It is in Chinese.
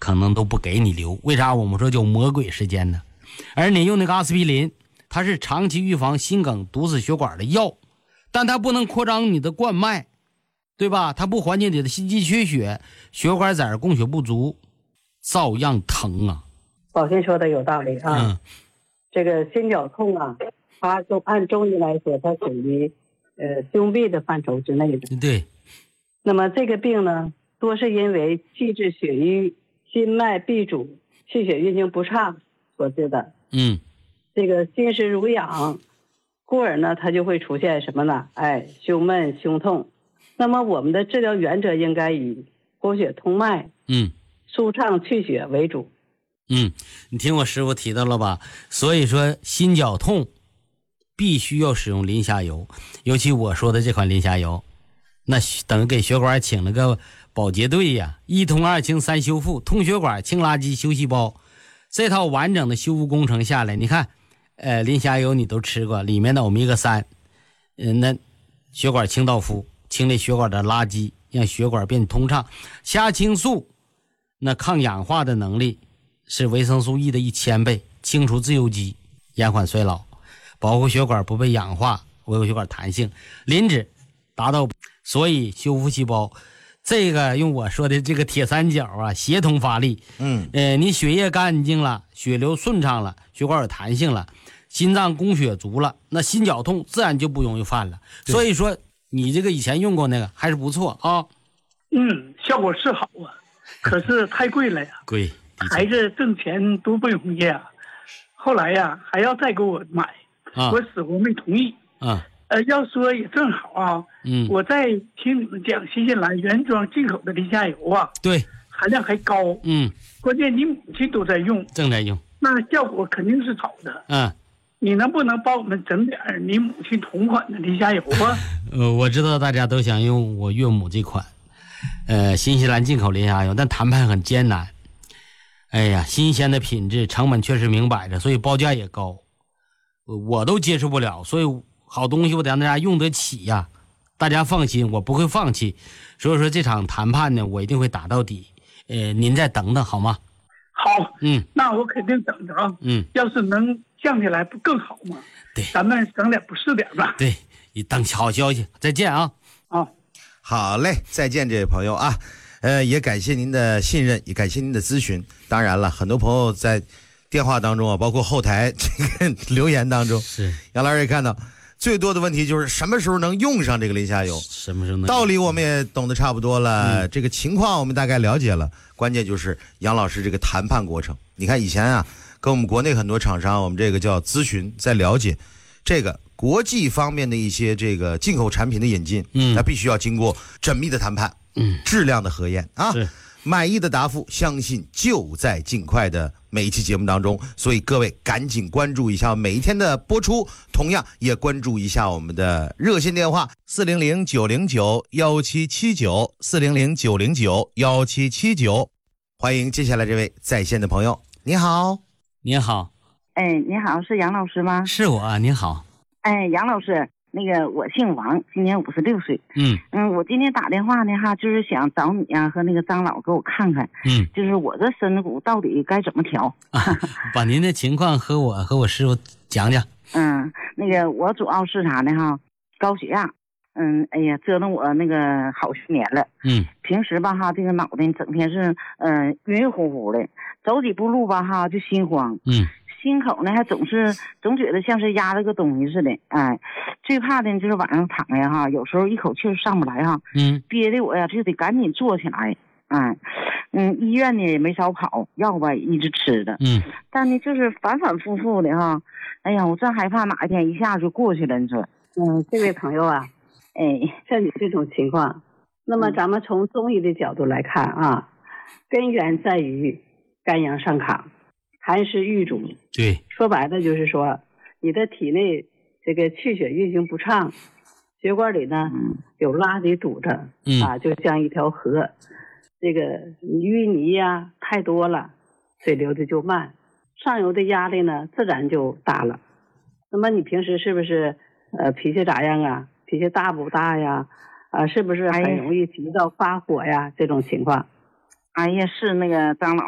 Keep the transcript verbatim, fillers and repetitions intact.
可能都不给你留。为啥我们说叫魔鬼时间呢？而你用那个阿司匹林，它是长期预防心梗堵死血管的药，但它不能扩张你的冠脉，对吧？它不缓解你的心肌缺血，血管载供血不足，照样疼啊。 宝信说的有道理啊。嗯，这个心绞痛啊，它就按中医来说，它属于呃胸痹的范畴之内的。 对。 那么这个病呢，多是因为气滞血瘀、心脉闭阻、气血运行不畅所致的。 嗯， 这个心实濡养，故而呢，它就会出现什么呢？哎，胸闷、胸痛。那么我们的治疗原则应该以活血通脉、 嗯， 舒畅去血为主。 嗯，你听我师傅提到了吧？所以说心绞痛必须要使用磷虾油，尤其我说的这款磷虾油，那等于给血管请了个保洁队呀，一通二清三修复，通血管、清垃圾、修细胞，这套完整的修复工程下来，你看，呃，磷虾油你都吃过，里面的欧米伽三，嗯，那血管清道夫，清理血管的垃圾，让血管变通畅。虾青素，那抗氧化的能力是维生素 E 的一千倍，清除自由基，延缓衰老，保护血管不被氧化，维护血管弹性。磷脂达到，所以修复细胞，这个用我说的这个铁三角啊，协同发力。 嗯， 呃，你血液干净了，血流顺畅了，血管有弹性了，心脏供血足了，那心绞痛自然就不容易犯了。所以说，你这个以前用过那个还是不错啊。 嗯，效果是好啊，可是太贵了呀。 贵。 孩子挣钱多不容易啊！后来呀、啊，还要再给我买， 啊、 我死活没同意。 啊， 呃，要说也正好啊， 嗯， 我在听你们讲新西兰原装进口的磷虾油啊， 对， 含量还高， 嗯， 关键你母亲都在用， 正在用， 那效果肯定是好的。 嗯， 你能不能帮我们整点你母亲同款的磷虾油啊？ 呃，我知道大家都想用我岳母这款，呃，新西兰进口磷虾油，但谈判很艰难。哎呀，新鲜的品质，成本确实明摆着，所以报价也高，我都接受不了。所以好东西我得让大家用得起呀，大家放心，我不会放弃。所以说这场谈判呢，我一定会打到底。呃，您再等等好吗？ 好， 嗯， 那我肯定等着啊。 嗯， 要是能降下来不更好吗？ 对， 咱们省点不是点吧。 对，你等好消息，再见啊。 啊， 好嘞，再见，这位朋友啊。呃，也感谢您的信任，也感谢您的咨询。当然了，很多朋友在电话当中啊，包括后台这个留言当中， 是杨老师也看到，最多的问题就是什么时候能用上这个磷虾油？ 什么时候能？ 道理我们也懂得差不多了， 嗯、 这个情况我们大概了解了，关键就是杨老师这个谈判过程。你看以前啊，跟我们国内很多厂商，我们这个叫咨询，在了解这个国际方面的一些这个进口产品的引进， 嗯， 那必须要经过缜密的谈判。 嗯， 质量的核验啊， 是满意的答复，相信就在尽快的每一期节目当中，所以各位赶紧关注一下每一天的播出，同样也关注一下我们的热线电话四零零九零九幺七七九四零零九零九幺七七九，欢迎接下来这位在线的朋友，你好， 你好， 哎，你好，是杨老师吗？ 是我，你好， 哎，杨老师。那个我姓王，今年五十六岁。 嗯嗯，我今天打电话呢哈，就是想找你啊和那个张老给我看看， 嗯， 就是我这身骨到底该怎么调？ 啊、把您的情况和我和我师傅讲讲。 嗯，那个我主要是啥呢哈？高血压。嗯，哎呀，折腾我那个好些年了。 嗯， 平时吧哈，这个脑袋整天是嗯、呃、晕乎乎的，走几步路吧哈就心慌。 嗯。 心口呢还总是总觉得像是压了个东西似的，哎，最怕的就是晚上躺下哈，有时候一口气上不来哈， 嗯， 憋的我呀就得赶紧坐起来，哎，嗯，医院呢也没少跑，药吧也一直吃的， 嗯， 但呢就是反反复复的哈，哎呀，我真害怕哪一天一下就过去了，你说， 嗯，这位朋友啊， 哎， 像你这种情况，那么咱们从中医的角度来看啊，根源在于肝阳上亢。痰湿郁阻， 对， 说白了就是说，你的体内这个气血运行不畅，血管里呢有垃圾堵着， 嗯啊，就像一条河，这个淤泥呀太多了，水流的就慢，上游的压力呢自然就大了。那么你平时是不是呃脾气咋样啊？脾气大不大呀？啊，是不是很容易急躁发火呀？这种情况？ 哎呀，是那个张老。